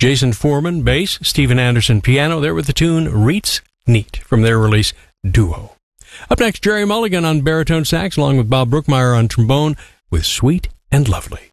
Jason Foreman, bass, Steven Anderson, piano, there with the tune Reets Neat from their release Duo. Up next, Jerry Mulligan on baritone sax, along with Bob Brookmeyer on trombone with Sweet and Lovely.